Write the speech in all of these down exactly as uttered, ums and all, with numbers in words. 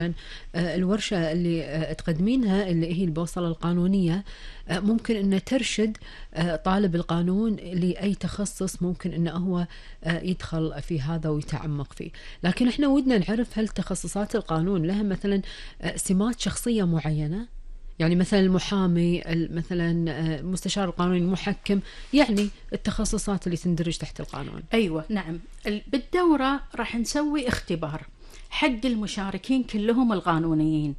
الورشة اللي تقدمينها اللي هي البوصلة القانونية ممكن أن ترشد طالب القانون لأي تخصص ممكن أنه هو يدخل في هذا ويتعمق فيه. لكن احنا ودنا نعرف هل تخصصات القانون لها مثلا سمات شخصية معينة؟ يعني مثلا المحامي، مثلا مستشار القانوني، المحكم، يعني التخصصات اللي تندرج تحت القانون. أيوة نعم. بالدورة راح نسوي اختبار حق المشاركين كلهم القانونيين.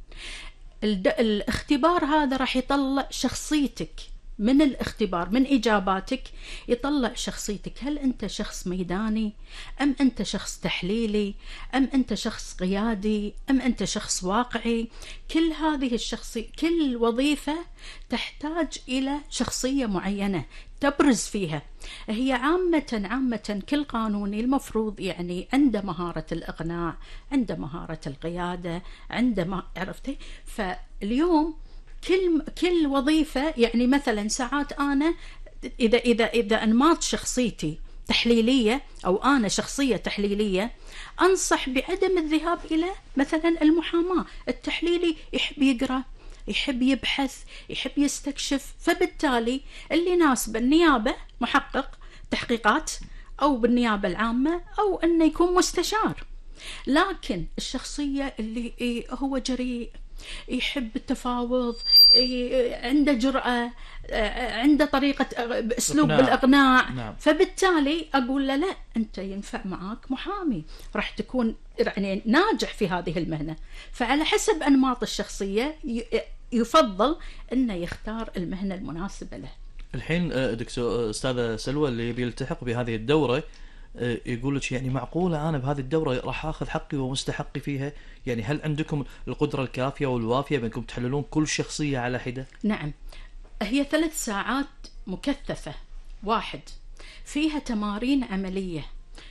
الاختبار هذا راح يطلع شخصيتك من الاختبار، من إجاباتك يطلع شخصيتك. هل أنت شخص ميداني أم أنت شخص تحليلي أم أنت شخص قيادي أم أنت شخص واقعي؟ كل هذه الشخصية، كل وظيفة تحتاج إلى شخصية معينة تبرز فيها. هي عامة عامة كل قانوني المفروض يعني عنده مهارة الإقناع، عنده مهارة القيادة، عنده ما عرفتي. فاليوم كل كل وظيفة يعني مثلا ساعات أنا إذا إذا إذا أنماط شخصيتي تحليلية أو أنا شخصية تحليلية، أنصح بعدم الذهاب إلى مثلا المحاماة. التحليلي يحب يقرأ، يحب يبحث، يحب يستكشف، فبالتالي اللي يناسب النيابة محقق تحقيقات أو بالنيابة العامة أو أنه يكون مستشار. لكن الشخصية اللي هو جريء، يحب التفاوض، عنده جرأة، عنده طريقة أسلوب إقناع. بالإقناع. نعم. فبالتالي أقول له لا، أنت ينفع معك محامي، راح تكون يعني ناجح في هذه المهنة. فعلى حسب أنماط الشخصية يفضل أنه يختار المهنة المناسبة له. الحين دكتور أستاذة سلوى اللي بيلتحق بهذه الدورة يقول لك يعني معقولة أنا بهذه الدورة راح أخذ حقي ومستحقي فيها؟ يعني هل عندكم القدرة الكافية والوافية بأنكم تحللون كل شخصية على حدة؟ نعم، هي ثلاث ساعات مكثفة، واحد فيها تمارين عملية،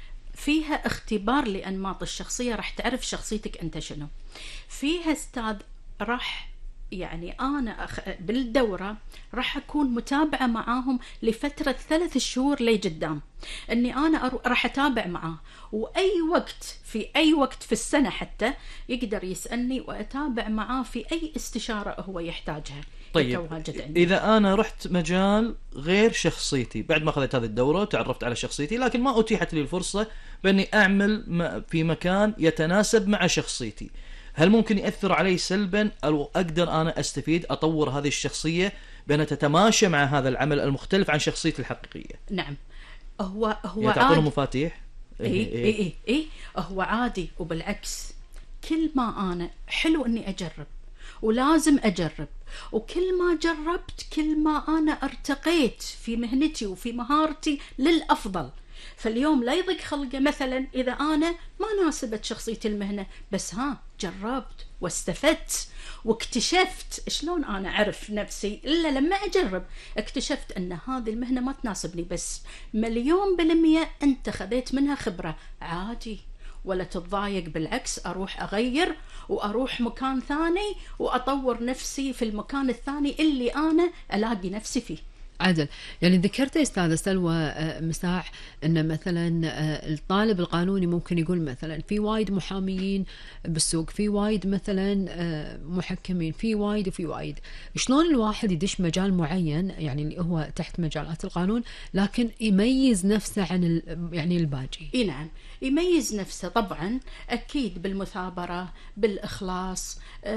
فيها اختبار لأنماط الشخصية، راح تعرف شخصيتك أنت شنو. فيها استاذ راح يعني أنا أخ... بالدورة راح أكون متابعة معاهم لفترة ثلاث شهور لي قدام، أني أنا أرو... راح أتابع معاه، وأي وقت في أي وقت في السنة حتى يقدر يسألني وأتابع معاه في أي استشارة هو يحتاجها. طيب إذا أنا رحت مجال غير شخصيتي بعد ما أخذت هذه الدورة وتعرفت على شخصيتي، لكن ما أتيحت لي الفرصة بأني أعمل في مكان يتناسب مع شخصيتي، هل ممكن يأثر علي سلبا أو أقدر أنا أستفيد أطور هذه الشخصية بأنها تتماشى مع هذا العمل المختلف عن شخصيتي الحقيقية؟ نعم، هو هو يعني تعطونه مفاتيح. إيه إيه إيه إيه هو عادي، وبالعكس كل ما أنا حلو إني أجرب ولازم أجرب، وكل ما جربت كل ما أنا ارتقيت في مهنتي وفي مهارتي للأفضل. فاليوم لا يضيق خلقه مثلا إذا أنا ما ناسبت شخصية المهنة، بس ها جربت واستفدت واكتشفت شلون أنا أعرف نفسي إلا لما أجرب. اكتشفت أن هذه المهنة ما تناسبني، بس مليون بالمية أنت خذيت منها خبرة، عادي ولا تتضايق، بالعكس أروح أغير وأروح مكان ثاني وأطور نفسي في المكان الثاني اللي أنا ألاقي نفسي فيه. عدل، يعني ذكرت أستاذة سلوى مساح أن مثلا الطالب القانوني ممكن يقول مثلا في وايد محاميين بالسوق، في وايد مثلا محكمين، في وايد وفي وايد. شلون الواحد يدش مجال معين يعني اللي هو تحت مجالات القانون لكن يميز نفسه عن يعني الباقي؟ إيه نعم، يميز نفسه طبعا أكيد بالمثابرة، بالإخلاص،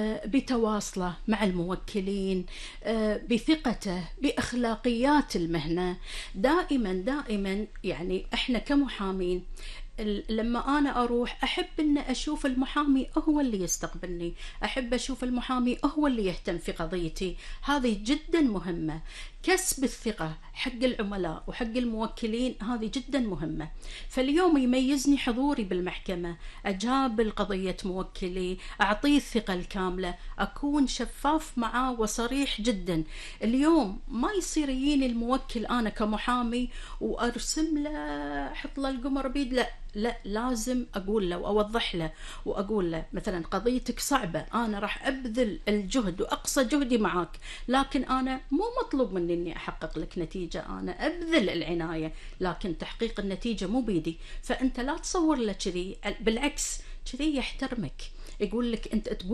بتواصله مع الموكلين، بثقته، بأخلاقيات المهنة. دائما دائما يعني إحنا كمحامين لما أنا أروح أحب أن أشوف المحامي هو اللي يستقبلني، أحب أشوف المحامي هو اللي يهتم في قضيتي. هذه جدا مهمة. كسب الثقة حق العملاء وحق الموكلين هذه جدا مهمة. فاليوم يميزني حضوري بالمحكمة، أجابل قضية موكلي، أعطيه الثقة الكاملة، أكون شفاف معاه وصريح جدا. اليوم ما يصير يجيني الموكل أنا كمحامي وأرسم له أحط له القمر بيد، لا لا، لازم أقول له وأوضح له وأقول له مثلا قضيتك صعبة، أنا راح أبذل الجهد وأقصى جهدي معك، لكن أنا مو مطلوب مني إني أحقق لك نتيجة، أنا أبذل العناية، لكن تحقيق النتيجة مو بيدي. فأنت لا تصور له كذي، بالعكس كذي يحترمك، يقول لك انت تقول